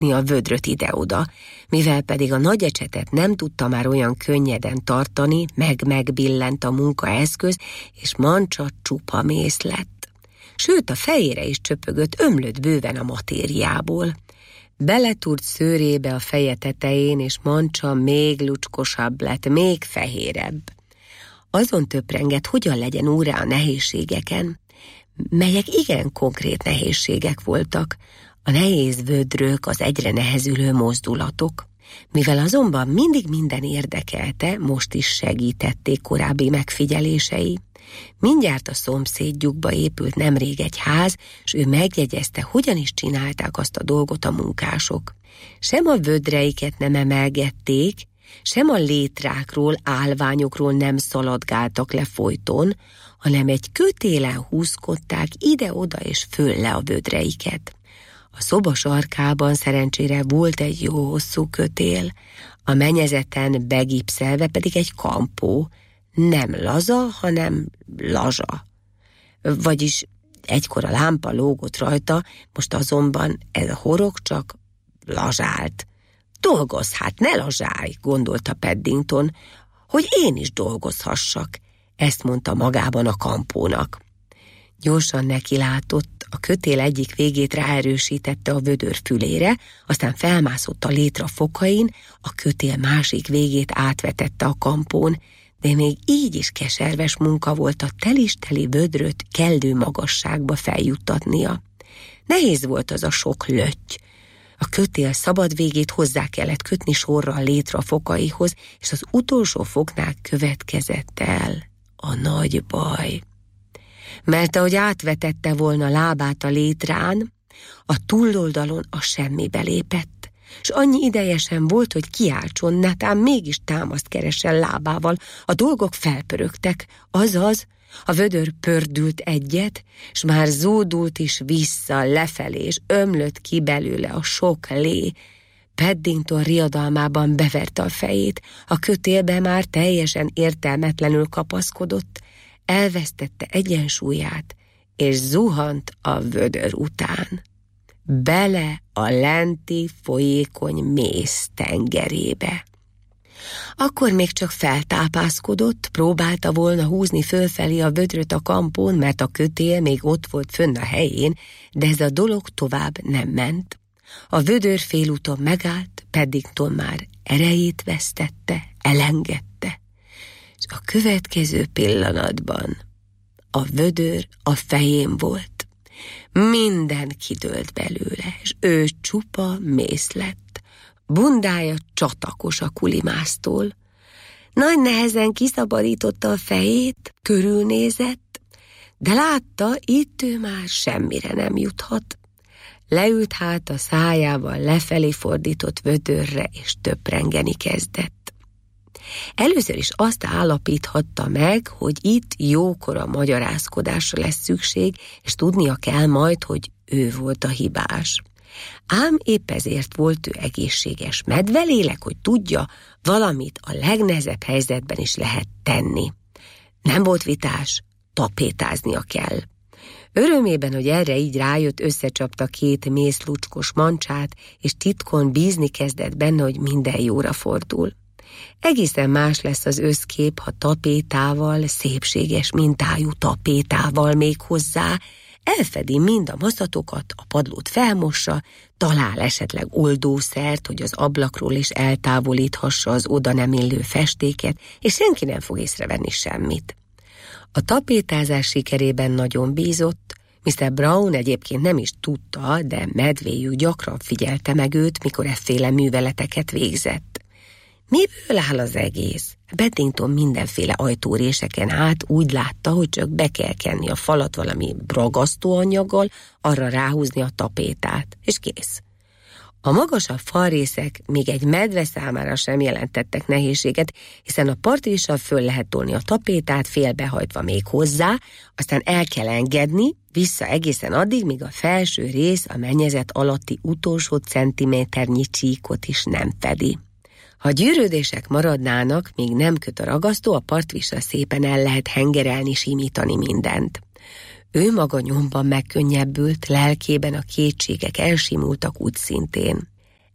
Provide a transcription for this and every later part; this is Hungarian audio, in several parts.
a vödröt ide-oda, mivel pedig a nagy ecsetet nem tudta már olyan könnyeden tartani, megbillent a munkaeszköz, és Mancsa csupa mész lett. Sőt, a fejére is csöpögött, ömlött bőven a matériából. Beletúrt szőrébe a feje tetején, és Mancsa még lucskosabb lett, még fehérebb. Azon töprengett, hogyan legyen úrrá a nehézségeken, melyek igen konkrét nehézségek voltak, a nehéz vödrök, az egyre nehezülő mozdulatok. Mivel azonban mindig minden érdekelte, most is segítették korábbi megfigyelései. Mindjárt a szomszédjukba épült nemrég egy ház, s ő megjegyezte, hogyan is csinálták azt a dolgot a munkások. Sem a vödreiket nem emelgették, sem a létrákról, állványokról nem szaladgáltak le folyton, hanem egy kötélen húzkodták ide-oda és föl le a vödreiket. A szoba sarkában szerencsére volt egy jó hosszú kötél, a mennyezeten begipszelve pedig egy kampó, nem laza, hanem lazsa. Vagyis egykor a lámpa lógott rajta, most azonban ez a horog csak lazsált. Dolgozz hát, ne lazsálj, gondolta Paddington, hogy én is dolgozhassak, ezt mondta magában a kampónak. Gyorsan nekilátott, a kötél egyik végét ráerősítette a vödör fülére, aztán felmászott a létra fokain, a kötél másik végét átvetette a kampón, de még így is keserves munka volt a telisteli vödröt kellő magasságba feljuttatnia. Nehéz volt az a sok lötty. A kötél szabad végét hozzá kellett kötni sorra a létra fokaihoz, és az utolsó foknál következett el a nagy baj. Mert ahogy átvetette volna lábát a létrán, a túloldalon a semmibe lépett, és annyi ideje sem volt, hogy kiáltson, netán mégis támaszt keresen lábával. A dolgok felpörögtek, azaz a vödör pördült egyet, s már zúdult is vissza, lefelé, és ömlött ki belőle a sok lé. Paddington riadalmában beverte a fejét, a kötélbe már teljesen értelmetlenül kapaszkodott, elvesztette egyensúlyát, és zuhant a vödör után. Bele a lenti folyékony mész tengerébe. Akkor még csak feltápászkodott, próbálta volna húzni fölfelé a vödröt a kampón, mert a kötél még ott volt fönn a helyén, de ez a dolog tovább nem ment. A vödör félúton megállt, Paddington már erejét vesztette, elengedte, és a következő pillanatban a vödör a fején volt. Minden kidőlt belőle, és ő csupa mész lett. Bundája csatakos a kulimásztól. Nagy nehezen kiszabadította a fejét, körülnézett, de látta, itt ő már semmire nem juthat. Leült hát a szájával lefelé fordított vödörre, és töprengeni kezdett. Először is azt állapíthatta meg, hogy itt jókora magyarázkodásra lesz szükség, és tudnia kell majd, hogy ő volt a hibás. Ám épp ezért volt ő egészséges medvelélek, hogy tudja, valamit a legnehezebb helyzetben is lehet tenni. Nem volt vitás, tapétáznia kell. Örömében, hogy erre így rájött, összecsapta két mészlucskos mancsát, és titkon bízni kezdett benne, hogy minden jóra fordul. Egészen más lesz az összkép, ha tapétával, szépséges mintájú tapétával még hozzá, elfedi mind a maszatokat, a padlót felmossa, talál esetleg oldószert, hogy az ablakról is eltávolíthassa az oda nem illő festéket, és senki nem fog észrevenni semmit. A tapétázás sikerében nagyon bízott, Mr. Brown egyébként nem is tudta, de medvéjük gyakran figyelte meg őt, mikor efféle műveleteket végzett. Miből áll az egész? Paddington mindenféle ajtóréseken át úgy látta, hogy csak be kell kenni a falat valami ragasztóanyaggal, arra ráhúzni a tapétát, és kész. A magasabb falrészek még egy medve számára sem jelentettek nehézséget, hiszen a partréssel föl lehet tolni a tapétát, félbehajtva még hozzá, aztán el kell engedni, vissza egészen addig, míg a felső rész a mennyezet alatti utolsó centiméternyi csíkot is nem fedi. Ha gyűrődések maradnának, míg nem köt a ragasztó, a partvisra szépen el lehet hengerelni, simítani mindent. Ő maga nyomban megkönnyebbült, lelkében a kétségek elsimultak úgy szintén.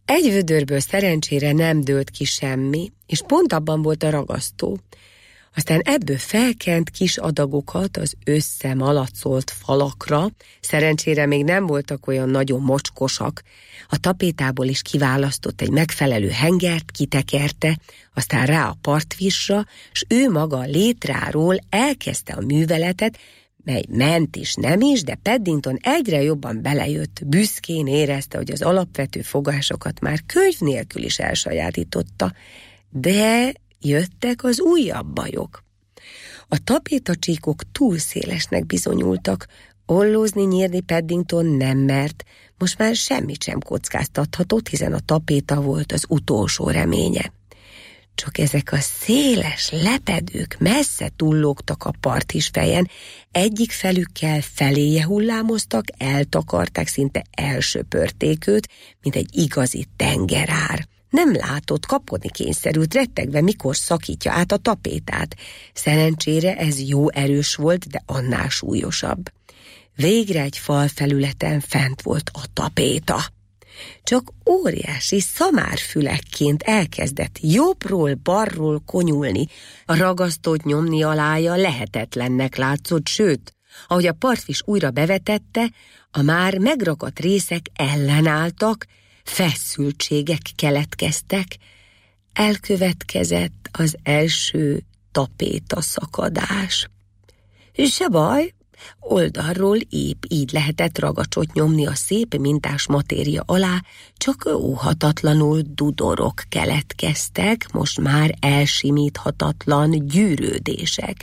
Egy vödörből szerencsére nem dőlt ki semmi, és pont abban volt a ragasztó. Aztán ebből felkent kis adagokat az összemalacolt falakra, szerencsére még nem voltak olyan nagyon mocskosak. A tapétából is kiválasztott egy megfelelő hengert, kitekerte, aztán rá a partvisra, s ő maga a létráról elkezdte a műveletet, mely ment is, nem is, de Paddington egyre jobban belejött, büszkén érezte, hogy az alapvető fogásokat már könyv nélkül is elsajátította, de jöttek az újabb bajok. A tapétacsíkok túl szélesnek bizonyultak, ollózni, nyírni Paddington nem mert, most már semmit sem kockáztathatott, hiszen a tapéta volt az utolsó reménye. Csak ezek a széles lepedők messze túllógtak a parthisfejen, egyik felükkel feléje hullámoztak, eltakarták, szinte elsöpörték őt, mint egy igazi tengerár. Nem látott, kapkodni kényszerült, rettegve, mikor szakítja át a tapétát. Szerencsére ez jó erős volt, de annál súlyosabb. Végre egy falfelületen fent volt a tapéta. Csak óriási szamárfülekként elkezdett jobbról-balról konyulni. A ragasztót nyomni alája lehetetlennek látszott, sőt, ahogy a partvis újra bevetette, a már megragadt részek ellenálltak, feszültségek keletkeztek, elkövetkezett az első tapéta szakadás. Se baj, oldalról épp így lehetett ragacsot nyomni a szép mintás matéria alá, csak óhatatlanul dudorok keletkeztek, most már elsimíthatatlan gyűrődések.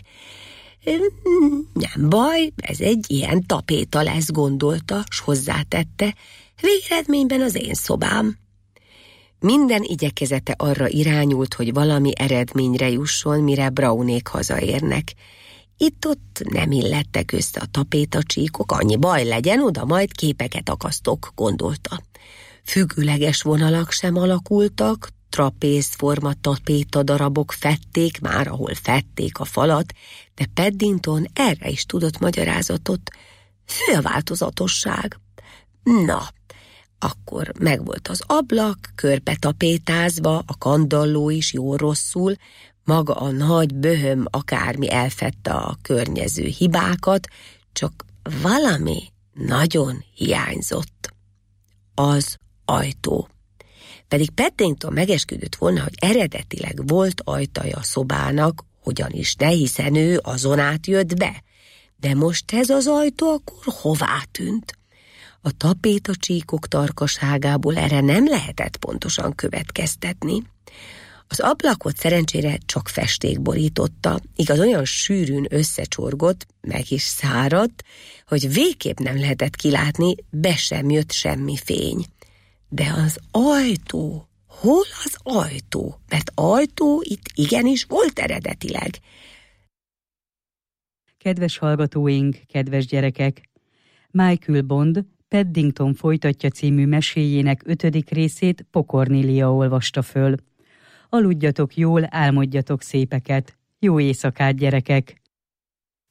Nem baj, ez egy ilyen tapéta lesz, gondolta, s hozzátette, végeredményben az én szobám. Minden igyekezete arra irányult, hogy valami eredményre jusson, mire Brownék hazaérnek. Itt-ott nem illettek össze a tapétacsíkok, annyi baj legyen, oda majd képeket akasztok, gondolta. Függőleges vonalak sem alakultak, trapézforma tapéta darabok fették már, ahol fették a falat, de Paddington erre is tudott magyarázatot. Fő a változatosság. Na, akkor megvolt az ablak, körbe tapétázva, a kandalló is jó-rosszul, maga a nagy böhöm akármi elfedte a környező hibákat, csak valami nagyon hiányzott. Az ajtó. Pedig Paddington megesküdött volna, hogy eredetileg volt ajtaja a szobának, hogyan is ne, hiszen ő azon át jött be. De most ez az ajtó akkor hová tűnt? A tapétacsíkok tarkaságából erre nem lehetett pontosan következtetni. Az ablakot szerencsére csak festék borította, igaz olyan sűrűn összecsorgott, meg is száradt, hogy végképp nem lehetett kilátni, be sem jött semmi fény. De az ajtó, hol az ajtó? Mert ajtó itt igenis volt eredetileg. Kedves hallgatóink, kedves gyerekek! Michael Bond Paddington folytatja című meséjének 5. részét Pokornélia olvasta föl. Aludjatok jól, álmodjatok szépeket. Jó éjszakát, gyerekek!